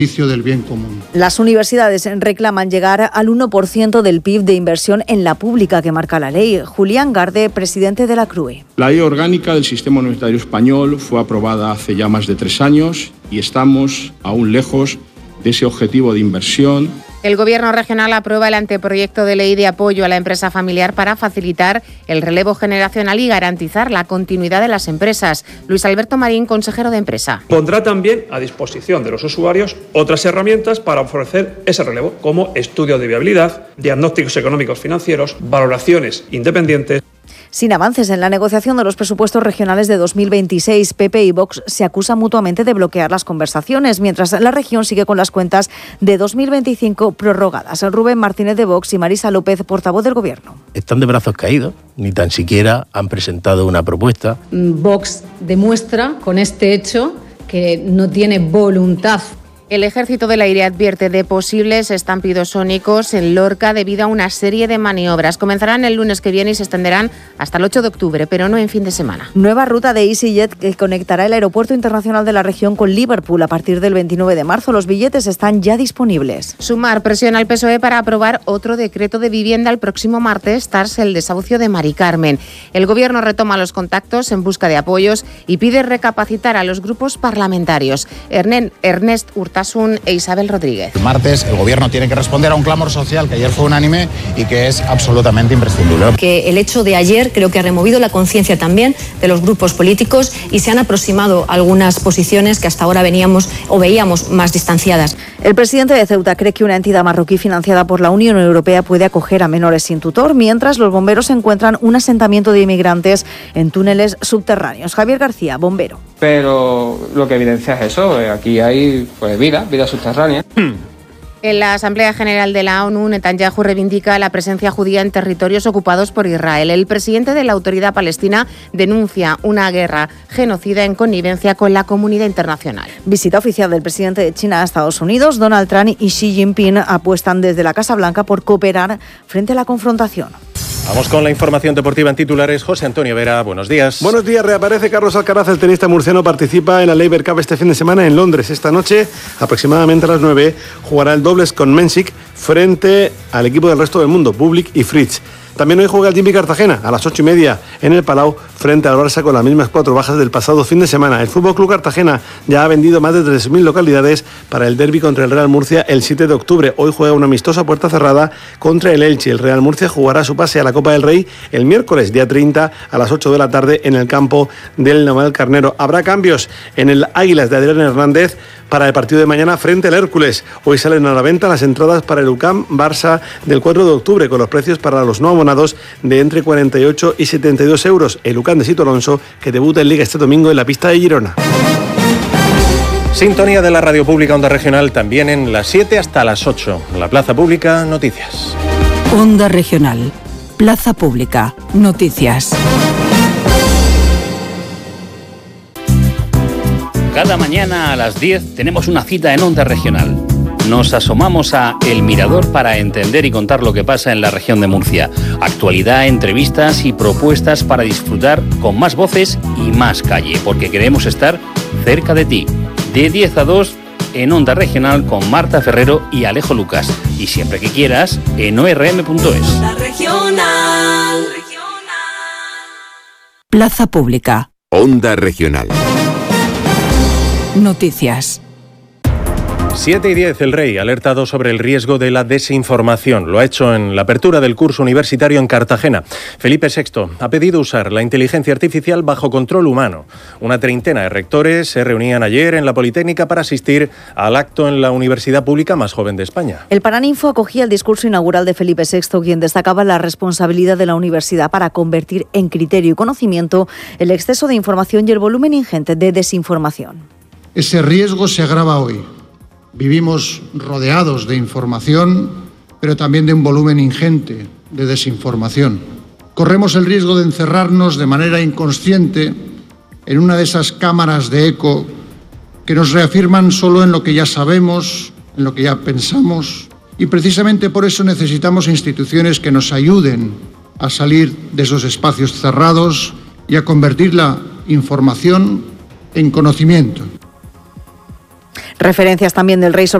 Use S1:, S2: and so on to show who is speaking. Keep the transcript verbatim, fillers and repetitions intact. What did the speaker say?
S1: del bien común.
S2: Las universidades reclaman llegar al uno por ciento del P I B de inversión en la pública que marca la ley. Julián Garde, presidente de la C R U E.
S3: La ley orgánica del sistema universitario español fue aprobada hace ya más de tres años y estamos aún lejos de ese objetivo de inversión.
S4: El Gobierno regional aprueba el anteproyecto de ley de apoyo a la empresa familiar para facilitar el relevo generacional y garantizar la continuidad de las empresas. Luis Alberto Marín, consejero de Empresa.
S5: Pondrá también a disposición de los usuarios otras herramientas para ofrecer ese relevo, como estudios de viabilidad, diagnósticos económicos financieros, valoraciones independientes.
S2: Sin avances en la negociación de los presupuestos regionales de dos mil veintiséis, P P y Vox se acusan mutuamente de bloquear las conversaciones, mientras la región sigue con las cuentas de dos mil veinticinco prorrogadas. Rubén Martínez de Vox y Marisa López, portavoz del Gobierno.
S6: Están de brazos caídos, ni tan siquiera han presentado una propuesta.
S7: Vox demuestra con este hecho que no tiene voluntad.
S4: El Ejército del Aire advierte de posibles estampidos sónicos en Lorca debido a una serie de maniobras. Comenzarán el lunes que viene y se extenderán hasta el ocho de octubre, pero no en fin de semana.
S2: Nueva ruta de EasyJet que conectará el aeropuerto internacional de la región con Liverpool a partir del veintinueve de marzo. Los billetes están ya disponibles.
S4: Sumar presiona al P S O E para aprobar otro decreto de vivienda el próximo martes tras el desahucio de Mari Carmen. El Gobierno retoma los contactos en busca de apoyos y pide recapacitar a los grupos parlamentarios. Ernest Hurtado e Isabel Rodríguez.
S8: El martes el Gobierno tiene que responder a un clamor social que ayer fue unánime y que es absolutamente imprescindible.
S9: Que el hecho de ayer creo que ha removido la conciencia también de los grupos políticos y se han aproximado algunas posiciones que hasta ahora veníamos o veíamos más distanciadas.
S2: El presidente de Ceuta cree que una entidad marroquí financiada por la Unión Europea puede acoger a menores sin tutor, mientras los bomberos encuentran un asentamiento de inmigrantes en túneles subterráneos. Javier García, bombero.
S10: Pero lo que evidencia es eso, aquí hay pues vida, vida subterránea.
S4: En la Asamblea General de la ONU, Netanyahu reivindica la presencia judía en territorios ocupados por Israel. El presidente de la Autoridad Palestina denuncia una guerra genocida en connivencia con la comunidad internacional.
S2: Visita oficial del presidente de China a Estados Unidos. Donald Trump y Xi Jinping apuestan desde la Casa Blanca por cooperar frente a la confrontación.
S11: Vamos con la información deportiva en titulares. José Antonio Vera, buenos días.
S12: Buenos días, reaparece Carlos Alcaraz, el tenista murciano, participa en la Laver Cup este fin de semana en Londres. Esta noche, aproximadamente a las nueve, jugará el dobles con Mensik frente al equipo del resto del mundo, Bublik y Fritz. También hoy juega el Jimmy Cartagena a las ocho y media en el Palau frente al Barça con las mismas cuatro bajas del pasado fin de semana. El Fútbol Club Cartagena ya ha vendido más de tres mil localidades para el derbi contra el Real Murcia el siete de octubre. Hoy juega una amistosa puerta cerrada contra el Elche. El Real Murcia jugará su pase a la Copa del Rey el miércoles, día treinta, a las ocho de la tarde en el campo del Navalcarnero. Habrá cambios en el Águilas de Adrián Hernández para el partido de mañana frente al Hércules. Hoy salen a la venta las entradas para el U C A M Barça del cuatro de octubre con los precios para los no abonados de entre cuarenta y ocho y setenta y dos euros. El U C A M de Sito Alonso, que debuta en Liga este domingo en la pista de Girona.
S11: Sintonía de la Radio Pública Onda Regional también en las siete hasta las ocho. La Plaza Pública, noticias.
S13: Onda Regional. Plaza Pública, noticias.
S14: Cada mañana a las diez tenemos una cita en Onda Regional. Nos asomamos a El Mirador para entender y contar lo que pasa en la región de Murcia. Actualidad, entrevistas y propuestas para disfrutar con más voces y más calle, porque queremos estar cerca de ti. De diez a dos en Onda Regional con Marta Ferrero y Alejo Lucas. Y siempre que quieras en o r m punto es.
S13: Onda Regional. Plaza Pública.
S15: Onda Regional.
S13: Noticias.
S11: siete y diez, el Rey ha alertado sobre el riesgo de la desinformación. Lo ha hecho en la apertura del curso universitario en Cartagena. Felipe sexto ha pedido usar la inteligencia artificial bajo control humano. Una treintena de rectores se reunían ayer en la Politécnica para asistir al acto en la universidad pública más joven de España.
S2: El Paraninfo acogía el discurso inaugural de Felipe sexto, quien destacaba la responsabilidad de la universidad para convertir en criterio y conocimiento el exceso de información y el volumen ingente de desinformación.
S1: Ese riesgo se agrava hoy. Vivimos rodeados de información, pero también de un volumen ingente de desinformación. Corremos el riesgo de encerrarnos de manera inconsciente en una de esas cámaras de eco que nos reafirman solo en lo que ya sabemos, en lo que ya pensamos, y precisamente por eso necesitamos instituciones que nos ayuden a salir de esos espacios cerrados y a convertir la información en conocimiento.
S2: Referencias también del rey sobre